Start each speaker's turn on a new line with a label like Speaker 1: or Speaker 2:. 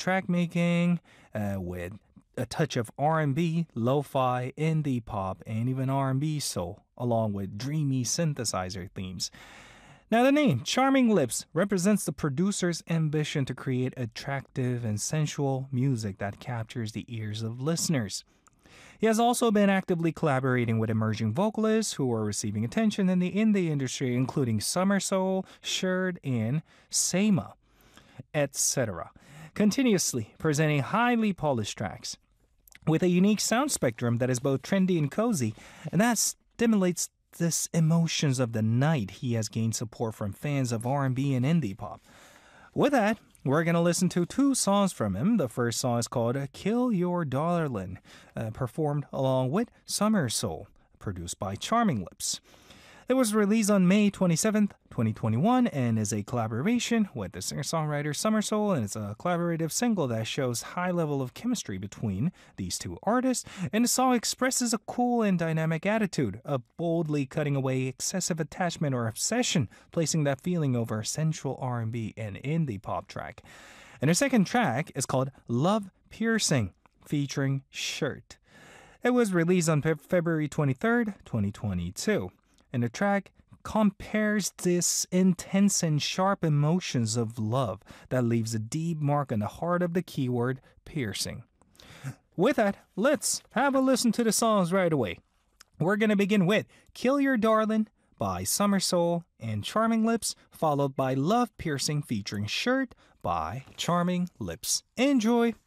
Speaker 1: track making with a touch of R&B, lo-fi, indie pop, and even R&B soul, along with dreamy synthesizer themes. Now, the name Charming Lips represents the producer's ambition to create attractive and sensual music that captures the ears of listeners. He has also been actively collaborating with emerging vocalists who are receiving attention in the indie industry, including Summer Soul, Sherd, and Seima, etc., continuously presenting highly polished tracks with a unique sound spectrum that is both trendy and cozy, and that stimulates this emotions of the night. He has gained support from fans of R&B and indie pop. With that, we're going to listen to two songs from him. The first song is called Kill Your Darlin', performed along with Summer Soul, produced by Charming Lips. It was released on May 27th, 2021, and is a collaboration with the singer-songwriter Summer Soul, and it's a collaborative single that shows high level of chemistry between these two artists, and the song expresses a cool and dynamic attitude of boldly cutting away excessive attachment or obsession, placing that feeling over a sensual R&B and indie pop track. And her second track is called Love Piercing, featuring Sherd. It was released on February 23rd, 2022. And the track compares this intense and sharp emotions of love that leaves a deep mark on the heart of the keyword piercing. With that, let's have a listen to the songs right away. We're going to begin with Kill Your Darlin' by Summer Soul and Charming Lips, followed by Love Piercing featuring Sherd by Charming Lips. Enjoy!